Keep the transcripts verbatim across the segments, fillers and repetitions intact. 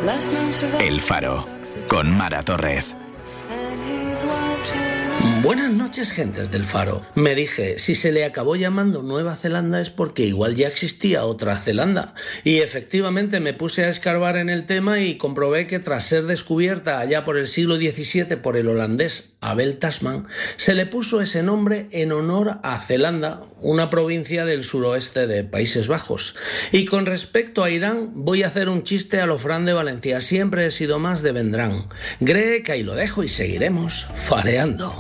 El Faro, con Mara Torres. Buenas noches, gentes del Faro. Me dije, si se le acabó llamando Nueva Zelanda es porque igual ya existía otra Zelanda. Y efectivamente me puse a escarbar en el tema y comprobé que tras ser descubierta allá por el siglo diecisiete por el holandés Abel Tasman, se le puso ese nombre en honor a Zelanda, una provincia del suroeste de Países Bajos. Y con respecto a Irán, voy a hacer un chiste a lo Fran de Valencia. Siempre he sido más de Vendrán. Gree que ahí lo dejo y seguiremos fareando.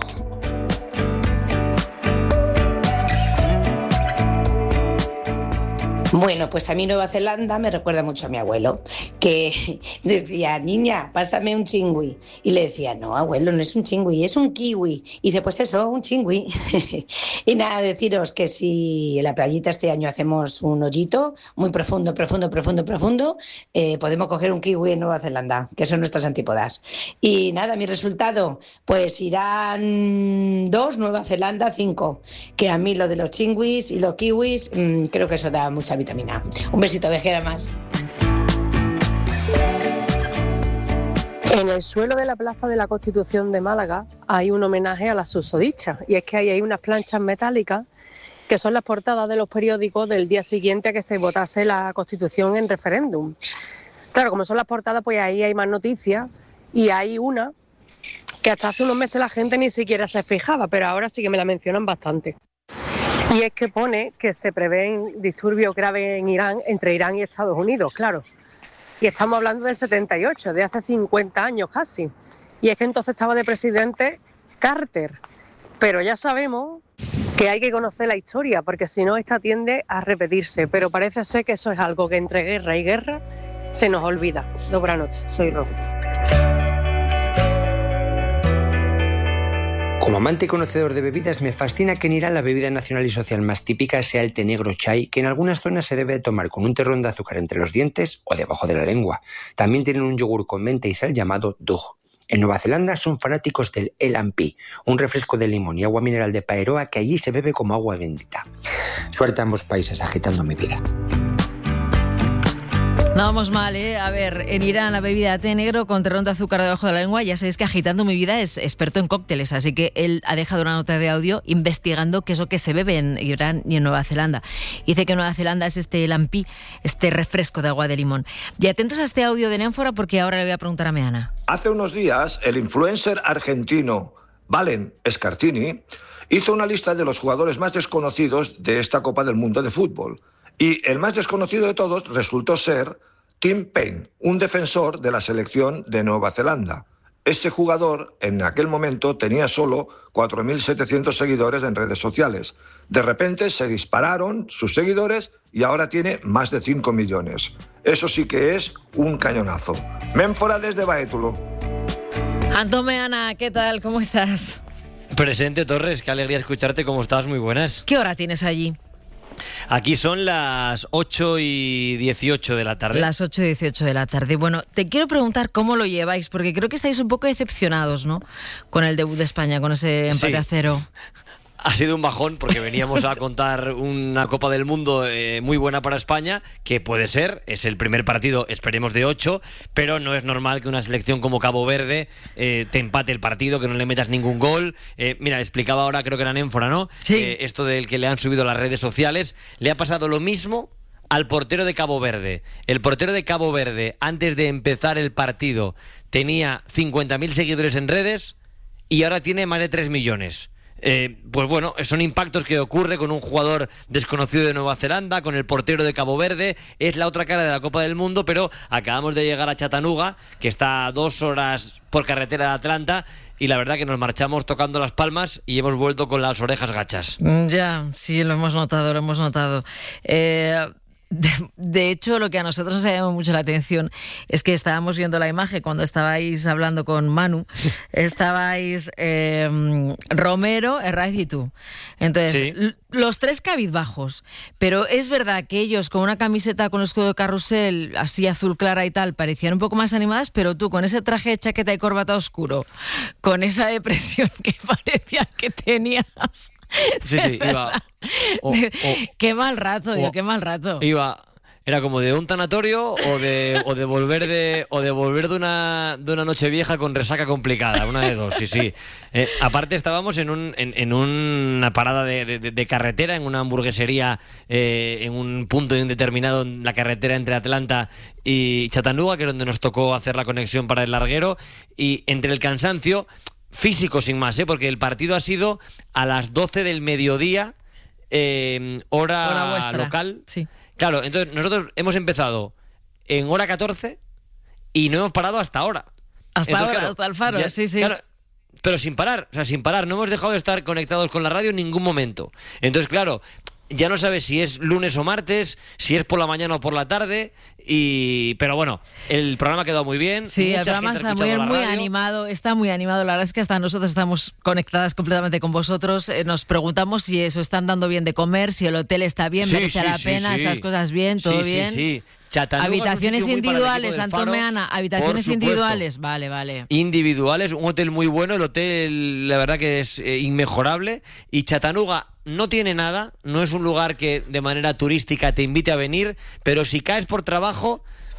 Bueno, pues a mí Nueva Zelanda me recuerda mucho a mi abuelo, que decía, niña, pásame un chingüí. Y le decía, no, abuelo, no es un chingüí, es un kiwi. Y dice, pues eso, un chingüí. Y nada, deciros que si en la playita este año hacemos un hoyito muy profundo, profundo, profundo, profundo, eh, podemos coger un kiwi en Nueva Zelanda, que son nuestras antípodas. Y nada, mi resultado, pues Irán dos, Nueva Zelanda cinco. Que a mí lo de los chingüis y los kiwis, mmm, creo que eso da mucha vitamina. Un besito, vejera más. En el suelo de la Plaza de la Constitución de Málaga hay un homenaje a las susodichas, y es que ahí hay unas planchas metálicas que son las portadas de los periódicos del día siguiente a que se votase la Constitución en referéndum. Claro, como son las portadas, pues ahí hay más noticias, y hay una que hasta hace unos meses la gente ni siquiera se fijaba, pero ahora sí que me la mencionan bastante. Y es que pone que se prevén disturbios graves en Irán, entre Irán y Estados Unidos, claro. Y estamos hablando del setenta y ocho, de hace cincuenta años casi. Y es que entonces estaba de presidente Carter. Pero ya sabemos que hay que conocer la historia, porque si no, esta tiende a repetirse. Pero parece ser que eso es algo que entre guerra y guerra se nos olvida. Buenas noches, soy Rob. Como amante y conocedor de bebidas, me fascina que en Irán la bebida nacional y social más típica sea el té negro chai, que en algunas zonas se debe tomar con un terrón de azúcar entre los dientes o debajo de la lengua. También tienen un yogur con menta y sal llamado dugh. En Nueva Zelanda son fanáticos del Elampi, un refresco de limón y agua mineral de Paeroa que allí se bebe como agua bendita. Suerte a ambos países agitando mi vida. No vamos mal, ¿eh? A ver, en Irán la bebida té negro con terrón de azúcar debajo de la lengua. Ya sabéis que Agitando mi vida es experto en cócteles, así que él ha dejado una nota de audio investigando qué es lo que se bebe en Irán y en Nueva Zelanda. Dice que en Nueva Zelanda es este lampi, este refresco de agua de limón. Y atentos a este audio de Nénfora porque ahora le voy a preguntar a Meana. Hace unos días, el influencer argentino Valen Scartini hizo una lista de los jugadores más desconocidos de esta Copa del Mundo de fútbol. Y el más desconocido de todos resultó ser Tim Payne, un defensor de la selección de Nueva Zelanda. Este jugador, en aquel momento, tenía solo cuatro mil setecientos seguidores en redes sociales. De repente se dispararon sus seguidores y ahora tiene más de cinco millones. Eso sí que es un cañonazo. Ménfora desde Baétulo. Antón Meana, ¿qué tal? ¿Cómo estás? Presente, Torres, qué alegría escucharte. ¿Cómo estás? Muy buenas. ¿Qué hora tienes allí? Aquí son las ocho y dieciocho de la tarde. Las ocho y dieciocho de la tarde. Bueno, te quiero preguntar cómo lo lleváis, porque creo que estáis un poco decepcionados, ¿no? Con el debut de España, con ese empate sí. a cero. Ha sido un bajón porque veníamos a contar una Copa del Mundo eh, muy buena para España, que puede ser, es el primer partido, esperemos de ocho, pero no es normal que una selección como Cabo Verde eh, te empate el partido, que no le metas ningún gol. Eh, mira, explicaba ahora, creo que era Nénfora, ¿no? Sí. Eh, esto del que le han subido a las redes sociales, le ha pasado lo mismo al portero de Cabo Verde. El portero de Cabo Verde, antes de empezar el partido, tenía cincuenta mil seguidores en redes y ahora tiene más de tres millones. Eh, pues bueno, son impactos que ocurre con un jugador desconocido de Nueva Zelanda, con el portero de Cabo Verde. Es la otra cara de la Copa del Mundo, pero acabamos de llegar a Chattanooga, que está a dos horas por carretera de Atlanta, y la verdad que nos marchamos tocando las palmas y hemos vuelto con las orejas gachas. Ya, sí, lo hemos notado, lo hemos notado. Eh... De, de hecho, lo que a nosotros nos ha llamado mucho la atención es que estábamos viendo la imagen cuando estabais hablando con Manu, estabais eh, Romero, Herraiz y tú. Entonces, sí. l- los tres cabizbajos, pero es verdad que ellos con una camiseta con el escudo de carrusel, así azul clara y tal, parecían un poco más animadas, pero tú con ese traje de chaqueta y corbata oscuro, con esa depresión que parecía que tenías... Sí, sí, iba... O, o, qué mal rato, o, tío, qué mal rato. Iba, Era como de un tanatorio o de o de volver de o de volver de una de una noche vieja con resaca complicada, una de dos, sí, sí. Eh, aparte estábamos en un en, en una parada de, de, de carretera, en una hamburguesería, eh, en un punto indeterminado en la carretera entre Atlanta y Chattanooga, que es donde nos tocó hacer la conexión para el larguero, y entre el cansancio físico sin más, ¿eh? Porque el partido ha sido a las doce del mediodía, eh, hora, hora local. Sí. Claro, entonces nosotros hemos empezado en hora catorce y no hemos parado hasta ahora. Hasta entonces, ahora, claro, hasta el faro, ya, sí, sí. Claro, pero sin parar, o sea, sin parar. No hemos dejado de estar conectados con la radio en ningún momento. Entonces, claro, ya no sabes si es lunes o martes, si es por la mañana o por la tarde, y pero bueno, el programa ha quedado muy bien. Sí, mucha el programa gente ha está muy, escuchado la muy radio. animado, está muy animado. La verdad es que hasta nosotros estamos conectadas completamente con vosotros. Eh, nos preguntamos si eso están dando bien de comer, si el hotel está bien, Sí, merece sí, la sí, pena, sí. esas cosas bien, todo sí, bien. Sí, sí, Chattanooga Habitaciones es un sitio muy para el individuales, equipo del Faro, Antomeana, habitaciones por supuesto. individuales, vale, vale. Individuales, un hotel muy bueno, el hotel la verdad que es eh, inmejorable, y Chattanooga no tiene nada, no es un lugar que de manera turística te invite a venir, pero si caes por trabajo,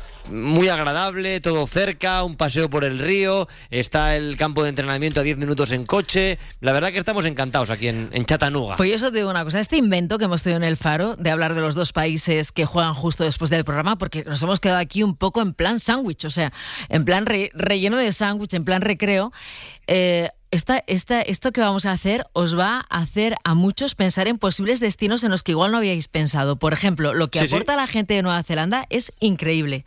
muy agradable, todo cerca, un paseo por el río, está el campo de entrenamiento a diez minutos en coche. La verdad que estamos encantados aquí en, en Chattanooga. Pues yo eso te digo una cosa, este invento que hemos tenido en el Faro de hablar de los dos países que juegan justo después del programa, porque nos hemos quedado aquí un poco en plan sándwich, o sea, en plan re, relleno de sándwich, en plan recreo. Eh, Esta, esta, esto que vamos a hacer os va a hacer a muchos pensar en posibles destinos en los que igual no habíais pensado. Por ejemplo, lo que Sí, aporta sí. la gente de Nueva Zelanda es increíble.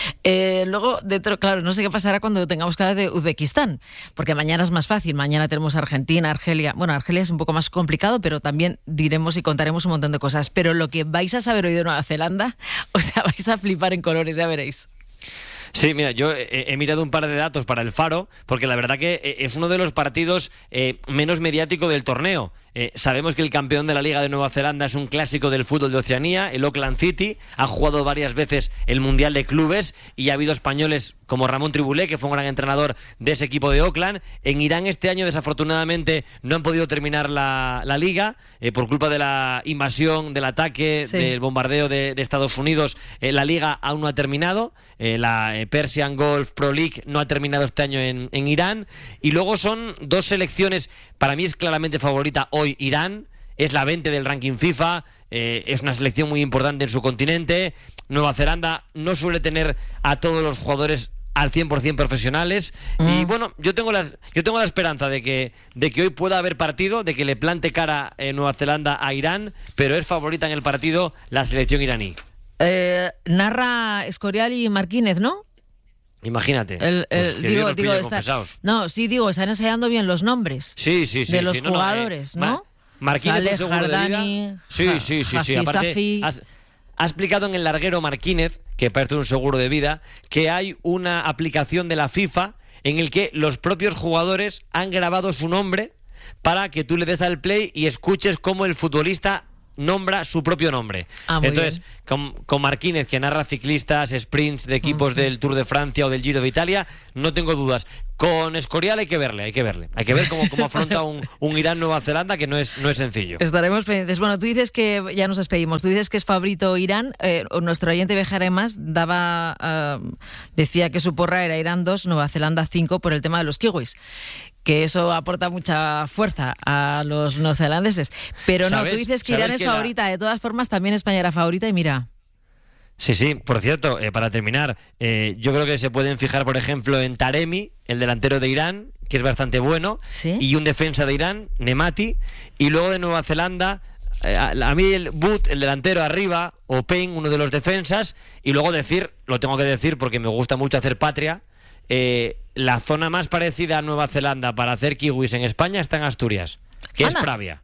Eh, luego, dentro, claro, no sé qué pasará cuando tengamos que hablar de Uzbekistán, porque mañana es más fácil. Mañana tenemos Argentina, Argelia. Bueno, Argelia es un poco más complicado, pero también diremos y contaremos un montón de cosas. Pero lo que vais a saber hoy de Nueva Zelanda, o sea, vais a flipar en colores, ya veréis. Sí, mira, yo he, he mirado un par de datos para el Faro, porque la verdad que es uno de los partidos eh, menos mediático del torneo. Eh, sabemos que el campeón de la Liga de Nueva Zelanda es un clásico del fútbol de Oceanía, el Auckland City, ha jugado varias veces el Mundial de Clubes y ha habido españoles como Ramón Tribulé, que fue un gran entrenador de ese equipo de Auckland. En Irán este año, desafortunadamente, no han podido terminar la, la Liga eh, por culpa de la invasión, del ataque, Sí. del bombardeo de, de Estados Unidos. Eh, la Liga aún no ha terminado, eh, la eh, Persian Gulf Pro League no ha terminado este año en, en Irán, y luego son dos selecciones. Para mí es claramente favorita hoy Irán, es la veinte del ranking FIFA, eh, es una selección muy importante en su continente. Nueva Zelanda no suele tener a todos los jugadores al cien por ciento profesionales, mm. y bueno, yo tengo las, yo tengo la esperanza de que, de que hoy pueda haber partido, de que le plante cara eh, Nueva Zelanda a Irán, pero es favorita en el partido la selección iraní. Eh, narra Escorial y Martínez, ¿no? Imagínate. El, el, pues que digo, Dios nos digo, pille está, confesados. no, sí, digo, están ensayando bien los nombres. Sí, sí, sí. De los sí, no, jugadores, no, eh, ¿no? Ma- Marquínez, Saleh, un seguro de Jardani, vida. Sí, sí, sí, sí. Hafiz Aparte, Safi. has, ha explicado en el larguero Marquínez, que parece un seguro de vida, que hay una aplicación de la FIFA en el que los propios jugadores han grabado su nombre para que tú le des al play y escuches cómo el futbolista nombra su propio nombre. Ah, muy Entonces, bien. con, con Marquínez, que narra ciclistas, sprints de equipos uh-huh. del Tour de Francia o del Giro de Italia, no tengo dudas. Con Escorial hay que verle, hay que verle. Hay que ver cómo, cómo afronta un, un Irán-Nueva Zelanda, que no es, no es sencillo. Estaremos pendientes. Bueno, tú dices que, ya nos despedimos, tú dices que es favorito Irán. Eh, nuestro oyente Bejaré más daba, uh, decía que su porra era Irán dos, Nueva Zelanda cinco por el tema de los kiwis. Que eso aporta mucha fuerza a los neozelandeses. Pero no, tú dices que Irán es favorita. La... De todas formas, también España era favorita y mira... Sí, sí, por cierto, eh, para terminar, eh, yo creo que se pueden fijar, por ejemplo, en Taremi, el delantero de Irán, que es bastante bueno, ¿sí? Y un defensa de Irán, Nemati, y luego de Nueva Zelanda, eh, a, a mí el Boot, el delantero arriba, o Payne, uno de los defensas, y luego decir, lo tengo que decir porque me gusta mucho hacer patria, eh, la zona más parecida a Nueva Zelanda para hacer kiwis en España está en Asturias, que Anda. es Pravia.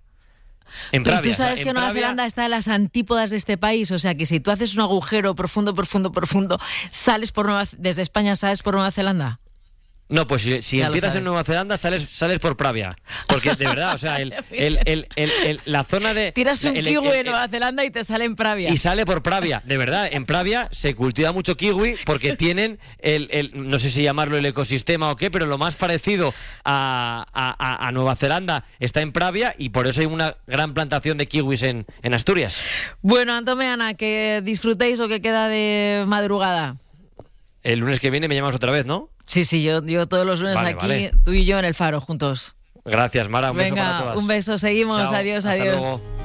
En Pravia, y tú sabes en que Nueva Pravia... Zelanda está en las antípodas de este país, o sea que si tú haces un agujero profundo, profundo, profundo, sales por Nueva... desde España sales por Nueva Zelanda. No, pues si, si empiezas en Nueva Zelanda sales sales por Pravia, porque de verdad, o sea, el, el, el, el, el, la zona de... Tiras un el, kiwi el, el, en Nueva Zelanda y te sale en Pravia. Y sale por Pravia, de verdad, en Pravia se cultiva mucho kiwi porque tienen, el, el no sé si llamarlo el ecosistema o qué, pero lo más parecido a, a, a Nueva Zelanda está en Pravia y por eso hay una gran plantación de kiwis en, en Asturias. Bueno, Antón Meana, que disfrutéis o que queda de madrugada. El lunes que viene me llamas otra vez, ¿no? Sí, sí, yo, yo todos los lunes vale, aquí, vale. Tú y yo en el Faro juntos. Gracias, Mara. Un Venga, beso para todas. Un beso, seguimos. Chao, adiós, hasta adiós. Luego.